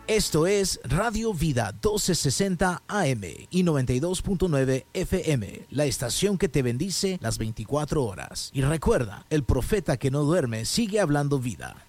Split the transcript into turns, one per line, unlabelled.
Esto es Radio Vida 1260 AM y 92.9 FM, la estación que te bendice las 24 horas. Y recuerda, el profeta que no duerme sigue hablando vida.